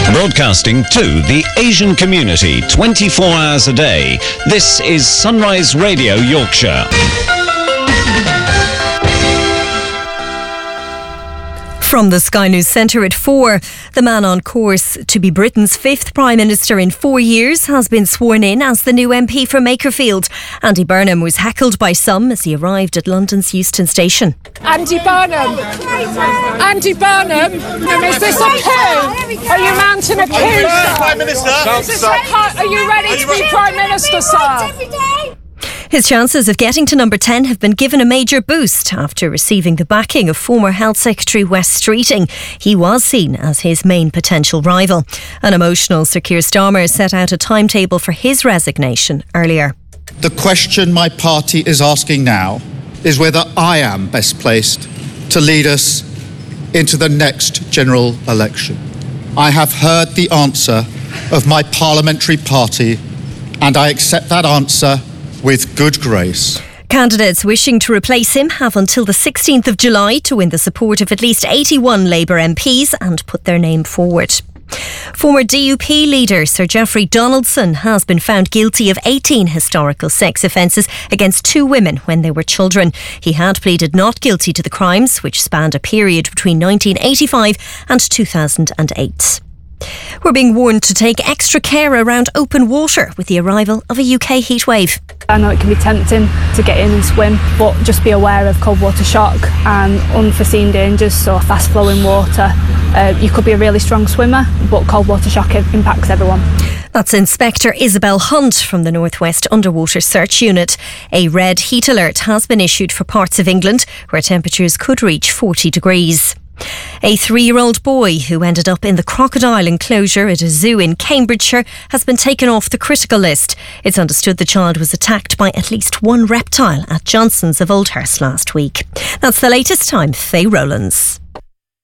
Broadcasting to the Asian community 24 hours a day. This is Sunrise Radio Yorkshire. From the Sky News Centre at 4, the man on course to be Britain's 5th Prime Minister in 4 years has been sworn in as the new MP for Makerfield. Andy Burnham was heckled by some as he arrived at London's Euston Station. Andy Burnham! Andy Burnham! Is this a coup? Are you mounting a coup, sir? Prime Minister! Are you ready to be Prime Minister, sir? His chances of getting to number 10 have been given a major boost after receiving the backing of former Health Secretary Wes Streeting. He was seen as his main potential rival. An emotional Sir Keir Starmer set out a timetable for his resignation earlier. The question my party is asking now is whether I am best placed to lead us into the next general election. I have heard the answer of my parliamentary party, and I accept that answer with good grace. Candidates wishing to replace him have until the 16th of July to win the support of at least 81 Labour MPs and put their name forward. Former DUP leader Sir Geoffrey Donaldson has been found guilty of 18 historical sex offences against 2 women when they were children. He had pleaded not guilty to the crimes, which spanned a period between 1985 and 2008. We're being warned to take extra care around open water with the arrival of a UK heatwave. I know it can be tempting to get in and swim, but just be aware of cold water shock and unforeseen dangers, so fast flowing water. You could be a really strong swimmer, but cold water shock impacts everyone. That's Inspector Isabel Hunt from the North West Underwater Search Unit. A red heat alert has been issued for parts of England where temperatures could reach 40 degrees. A 3-year-old boy who ended up in the crocodile enclosure at a zoo in Cambridgeshire has been taken off the critical list. It's understood the child was attacked by at least one reptile at Johnson's of Oldhurst last week. That's the latest. I'm Faye Rowlands.